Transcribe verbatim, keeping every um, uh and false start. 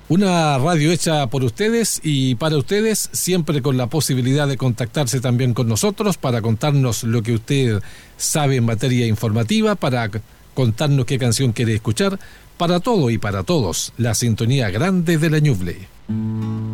Una radio hecha por ustedes y para ustedes, siempre con la posibilidad de contactarse también con nosotros para contarnos lo que usted sabe en materia informativa, para contarnos qué canción quiere escuchar, para todo y para todos, la sintonía grande de la Ñuble.